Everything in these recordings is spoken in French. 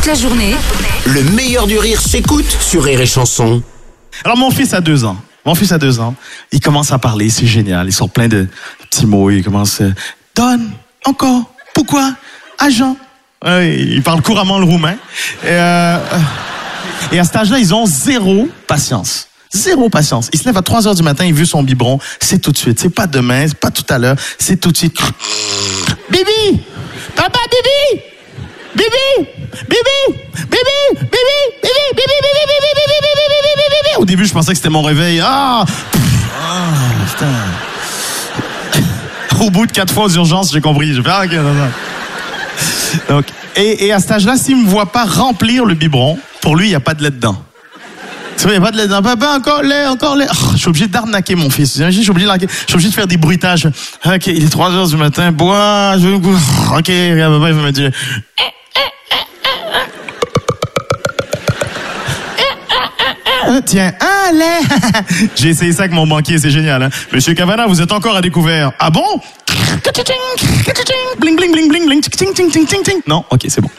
la journée, Le meilleur du rire s'écoute sur Rire et Chanson. Alors mon fils a 2 ans. Il commence à parler, c'est génial. Il sort plein de petits mots. Il commence donne, encore, pourquoi, agent. Il parle couramment le roumain. Et à cet âge-là, ils ont zéro patience. Zéro patience. Il se lève à 3h du matin, il veut son biberon, c'est tout de suite. C'est pas demain, c'est pas tout à l'heure, c'est tout de suite. Bibi! Papa, Bibi! Bibi! Bibi! Bibi! Bibi! Bibi! Bibi! Bibi! Bibi! Bibi! Bibi! Au début, je pensais que c'était mon réveil. Putain. Au bout de 4 fois aux urgences, j'ai compris. J'ai fait, ok, non. Donc, et à cet âge-là, s'il me voit pas remplir le biberon, pour lui, il n'y a pas de lait dedans. Tu vois, il n'y a pas de lait dedans. Papa, encore lait. Je suis obligé d'arnaquer mon fils. Je suis obligé de faire des bruitages. Ok, il est 3h du matin, bois, ok, regarde, papa, il va me dire. Tiens, un lait. J'ai essayé ça avec mon banquier, c'est génial. Hein? Monsieur Cavana, vous êtes encore à découvert. Ah bon? Bling, bling, bling, bling, bling, ting, ting, ting, ting, ting. Non? Ok, c'est bon.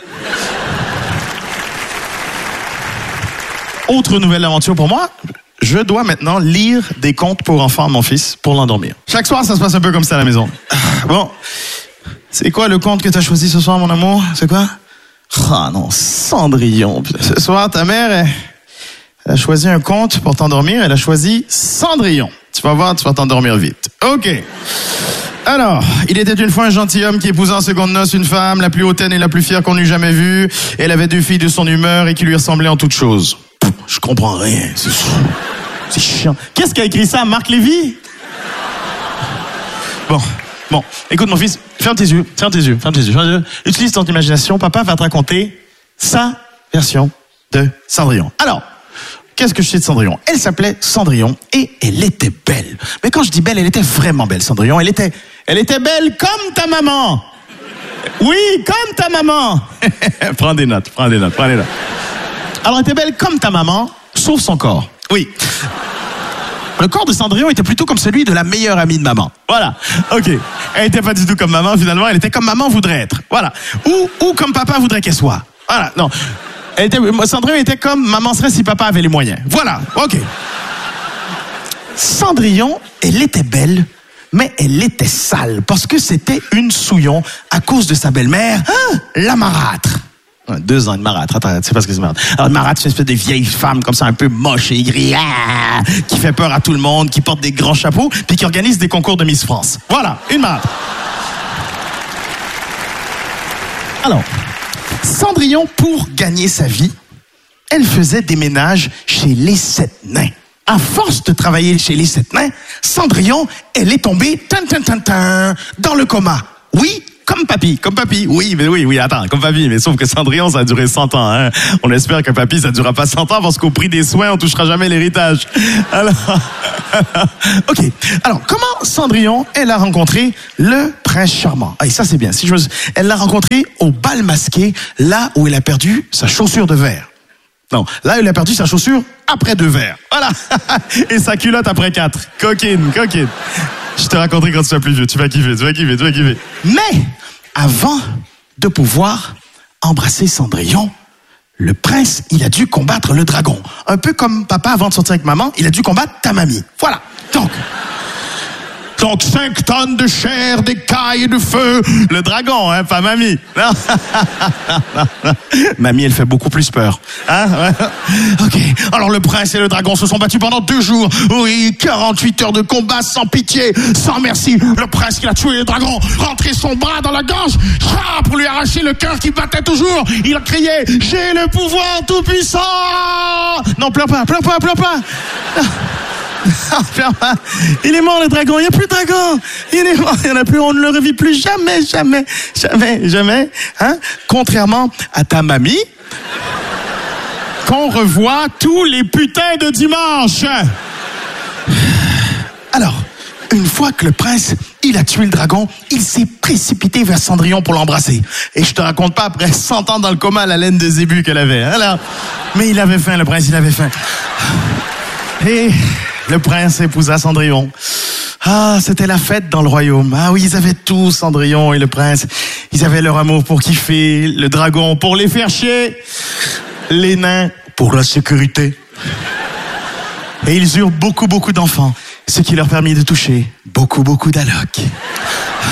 Autre nouvelle aventure pour moi, je dois maintenant lire des contes pour enfants à mon fils pour l'endormir. Chaque soir, ça se passe un peu comme ça à la maison. Bon, c'est quoi le conte que tu as choisi ce soir, mon amour? C'est quoi? Ah non, Cendrillon. Ce soir, ta mère, elle a choisi un conte pour t'endormir, elle a choisi Cendrillon. Tu vas voir, tu vas t'endormir vite. Ok. Alors, il était une fois un gentilhomme qui épousa en seconde noces une femme, la plus hautaine et la plus fière qu'on eût jamais vue. Elle avait 2 filles de son humeur et qui lui ressemblaient en toutes choses. Je comprends rien, c'est chiant. Qu'est-ce qui a écrit ça, Marc Lévy? Bon, écoute mon fils, ferme tes yeux. Utilise ton imagination, papa va te raconter sa version de Cendrillon. Alors, qu'est-ce que je sais de Cendrillon? Elle s'appelait Cendrillon et elle était belle. Mais quand je dis belle, elle était vraiment belle, Cendrillon. Elle était belle comme ta maman. Oui, comme ta maman. Prends des notes. Alors, elle était belle comme ta maman, sauf son corps. Oui. Le corps de Cendrillon était plutôt comme celui de la meilleure amie de maman. Voilà. OK. Elle était pas du tout comme maman, finalement. Elle était comme maman voudrait être. Voilà. Ou comme papa voudrait qu'elle soit. Voilà. Non. Cendrillon était comme maman serait si papa avait les moyens. Voilà. OK. Cendrillon, elle était belle, mais elle était sale parce que c'était une souillon à cause de sa belle-mère, la marâtre. 2 ans, une marâtre. Attends, tu sais pas ce que c'est une marâtre. Alors, une marâtre, c'est une espèce de vieille femme comme ça, un peu moche et aigrie, qui fait peur à tout le monde, qui porte des grands chapeaux, puis qui organise des concours de Miss France. Voilà, une marâtre. Alors, Cendrillon, pour gagner sa vie, elle faisait des ménages chez les 7 nains. À force de travailler chez les 7 nains, Cendrillon, elle est tombée dans le coma. Oui, comme papy, oui, attends, comme papy, mais sauf que Cendrillon, ça a duré 100 ans, hein. On espère que papy, ça durera pas 100 ans parce qu'au prix des soins, on touchera jamais l'héritage. Alors, ok. Alors, comment Cendrillon, elle a rencontré le prince charmant? Ah, et ça, c'est bien. Elle l'a rencontré au bal masqué, là où elle a perdu sa chaussure de verre. Non, là, elle a perdu sa chaussure après 2 verres. Voilà. Et sa culotte après 4. Coquine. Je te raconterai quand tu seras plus vieux. Tu vas kiffer. Mais, avant de pouvoir embrasser Cendrillon, le prince, il a dû combattre le dragon. Un peu comme papa, avant de sortir avec maman, il a dû combattre ta mamie. Voilà. Donc 5 tonnes de chair, d'écailles et de feu. Le dragon, hein, pas mamie. Non. Mamie, elle fait beaucoup plus peur. Hein? Ok. Alors le prince et le dragon se sont battus pendant 2 jours. Oui, 48 heures de combat sans pitié, sans merci. Le prince qui a tué le dragon, rentré son bras dans la gorge, pour lui arracher le cœur qui battait toujours. Il a crié, j'ai le pouvoir tout puissant. Non, pleure pas. Il est mort le dragon, il n'y a plus de dragon. Il est mort, il n'y en a plus, on ne le revit plus jamais. Hein? Contrairement à ta mamie, qu'on revoit tous les putains de dimanche. Alors, une fois que le prince, il a tué le dragon, il s'est précipité vers Cendrillon pour l'embrasser. Et je te raconte pas, après 100 ans dans le coma, la laine de zébu qu'elle avait. Alors, mais il avait faim, le prince, il avait faim. Et le prince épousa Cendrillon. Ah, c'était la fête dans le royaume. Ah oui, ils avaient tout, Cendrillon et le prince. Ils avaient leur amour pour kiffer, le dragon pour les faire chier, les nains pour la sécurité. Et ils eurent beaucoup d'enfants, ce qui leur permit de toucher beaucoup d'allocs.